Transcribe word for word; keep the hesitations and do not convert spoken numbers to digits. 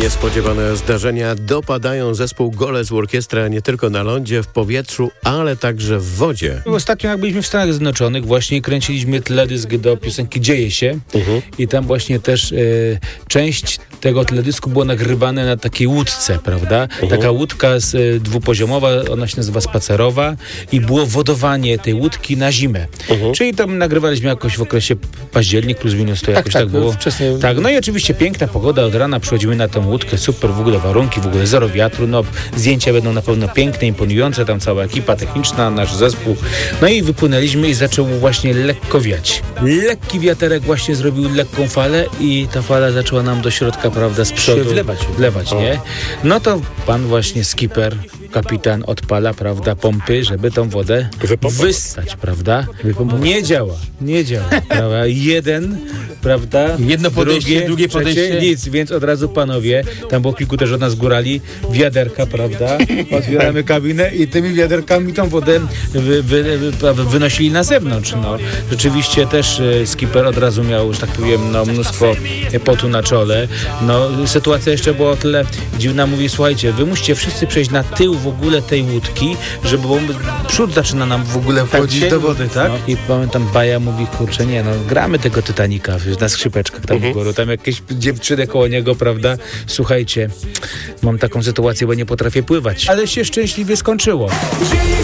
Niespodziewane zdarzenia dopadają zespół Goles Orkiestra nie tylko na lądzie, w powietrzu, ale także w wodzie. Ostatnio jak byliśmy w Stanach Zjednoczonych, właśnie kręciliśmy teledysk do piosenki Dzieje się uh-huh. i tam właśnie też e, część tego teledysku było nagrywane na takiej łódce, prawda? Uh-huh. Taka łódka z, e, dwupoziomowa, ona się nazywa spacerowa i było wodowanie tej łódki na zimę. Uh-huh. Czyli tam nagrywaliśmy jakoś w okresie październik plus minus, to jakoś tak, tak, tak było. Wcześniej... Tak, no i oczywiście piękna pogoda, od rana przychodzimy na tę łódkę, super w ogóle warunki, w ogóle zero wiatru, no zdjęcia będą na pewno piękne, imponujące, tam cała ekipa techniczna, nasz zespół. No i wypłynęliśmy i zaczął właśnie lekko wiać. Lekki wiaterek właśnie zrobił lekką falę i ta fala zaczęła nam do środka, prawda, z przodu wlewać, wlewać nie? No to pan właśnie skipper, kapitan odpala, prawda, pompy, żeby tą wodę Wypompować. wystać, prawda? Wypompować. Nie działa, nie działa, prawda? Jeden, prawda? Jedno podejście, drugie, drugie podejście. Trzecie, nic, więc od razu panowie, tam było kilku też od nas górali, wiaderka, prawda? Otwieramy kabinę i tymi wiaderkami tą wodę wy, wy, wy, wynosili na zewnątrz, no. Rzeczywiście też e, skipper od razu miał, że tak powiem, no, mnóstwo potu na czole. No, sytuacja jeszcze była o tyle dziwna, mówi, słuchajcie, wy musicie wszyscy przejść na tył w ogóle tej łódki, żeby bo przód zaczyna nam w ogóle wchodzić tak, do wody, tak? No. I pamiętam, Baja mówi, kurczę, nie, no gramy tego Titanica na skrzypeczkach tam w górę, tam jakieś dziewczyny koło niego, prawda? Słuchajcie, mam taką sytuację, bo nie potrafię pływać. Ale się szczęśliwie skończyło.